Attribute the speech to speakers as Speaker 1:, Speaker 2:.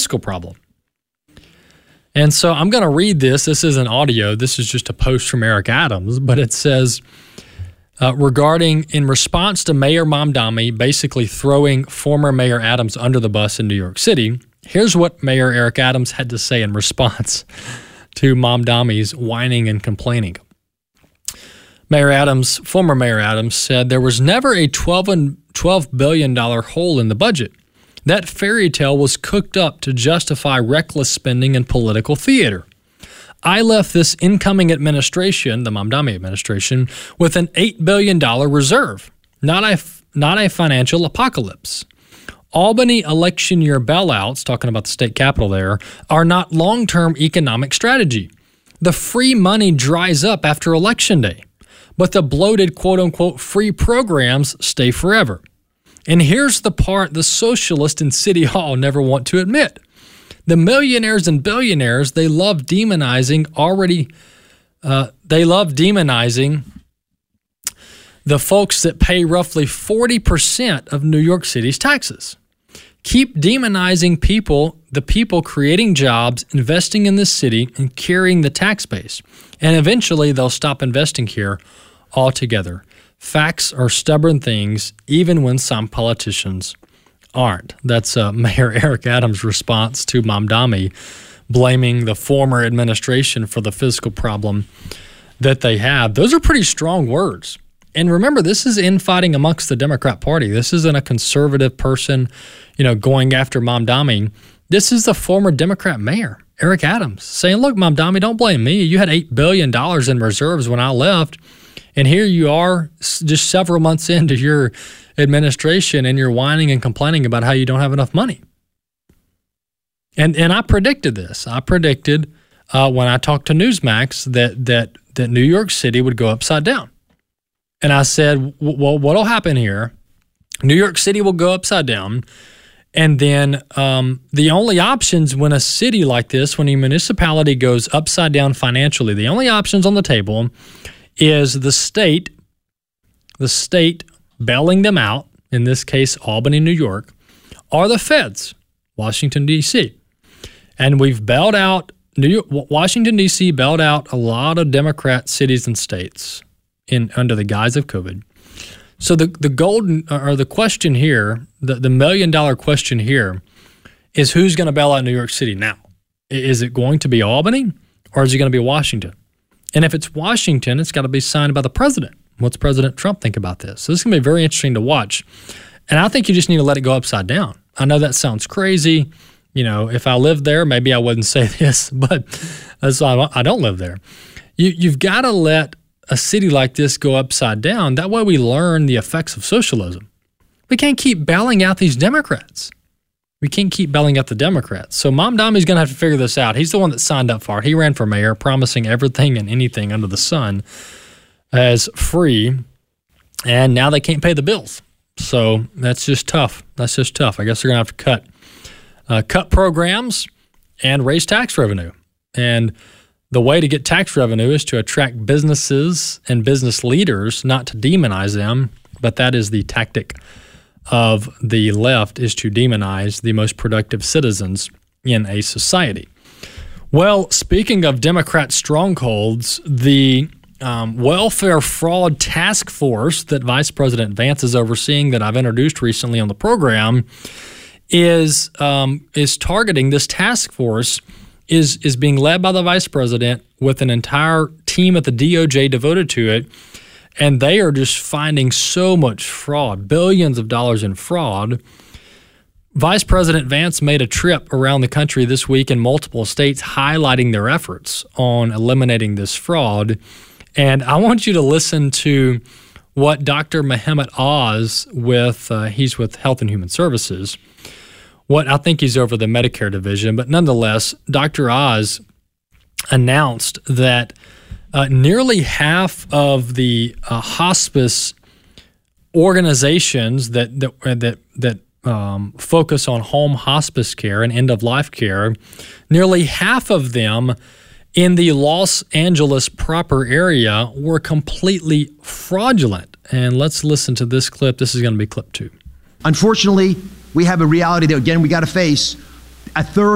Speaker 1: fiscal problem. And so I'm going to read this. This isn't audio. This is just a post from Eric Adams, but it says, in response to Mayor Mamdani basically throwing former Mayor Adams under the bus in New York City, here's what Mayor Eric Adams had to say in response to Mamdani's whining and complaining. Former Mayor Adams said there was never a $12 billion hole in the budget. That fairy tale was cooked up to justify reckless spending and political theater. I left this incoming administration, the Mamdani administration, with an $8 billion reserve, not a financial apocalypse. Albany election year bailouts, talking about the state capitol there, are not long-term economic strategy. The free money dries up after Election Day, but the bloated quote-unquote free programs stay forever. And here's the part the socialists in City Hall never want to admit. The millionaires and billionaires, they love demonizing the folks that pay roughly 40% of New York City's taxes. Keep demonizing the people creating jobs, investing in this city, and carrying the tax base. And eventually they'll stop investing here altogether. Facts are stubborn things, even when some politicians aren't. That's Mayor Eric Adams' response to Mamdani, blaming the former administration for the fiscal problem that they have. Those are pretty strong words. And remember, this is infighting amongst the Democrat Party. This isn't a conservative person, going after Mamdani. This is the former Democrat mayor, Eric Adams, saying, look, Mamdani, don't blame me. You had $8 billion in reserves when I left. And here you are just several months into your administration and you're whining and complaining about how you don't have enough money. And I predicted this. I predicted when I talked to Newsmax that New York City would go upside down. And I said, well, what'll happen here? New York City will go upside down. And then the only options when a city like this, when a municipality goes upside down financially, the only options on the table is the state bailing them out, in this case, Albany, New York, or the feds, Washington, D.C. And we've bailed out, Washington, D.C. bailed out a lot of Democrat cities and states under the guise of COVID. So the question here, the $1 million question here is who's going to bail out New York City now? Is it going to be Albany or is it going to be Washington? And if it's Washington, it's got to be signed by the president. What's President Trump think about this? So this is going to be very interesting to watch. And I think you just need to let it go upside down. I know that sounds crazy. If I lived there, maybe I wouldn't say this, but I don't live there. You've got to let a city like this go upside down. That way we learn the effects of socialism. We can't keep bailing out these Democrats. We can't keep bailing out the Democrats. So Mamdani's going to have to figure this out. He's the one that signed up for it. He ran for mayor, promising everything and anything under the sun as free, and now they can't pay the bills. So that's just tough. I guess they're going to have to cut programs and raise tax revenue. And the way to get tax revenue is to attract businesses and business leaders, not to demonize them, but that is the tactic of the left, is to demonize the most productive citizens in a society. Well, speaking of Democrat strongholds, the welfare fraud task force that Vice President Vance is overseeing, that I've introduced recently on the program, is targeting. This task force is being led by the vice president with an entire team at the DOJ devoted to it. And they are just finding so much fraud, billions of dollars in fraud. Vice President Vance made a trip around the country this week in multiple states highlighting their efforts on eliminating this fraud. And I want you to listen to what Dr. Mehmet Oz he's with Health and Human Services. I think he's over the Medicare division, but nonetheless, Dr. Oz announced that nearly half of the hospice organizations that focus on home hospice care and end-of-life care, nearly half of them in the Los Angeles proper area were completely fraudulent. And let's listen to this clip. This is going to be clip 2.
Speaker 2: Unfortunately, we have a reality that, again, we got to face. A third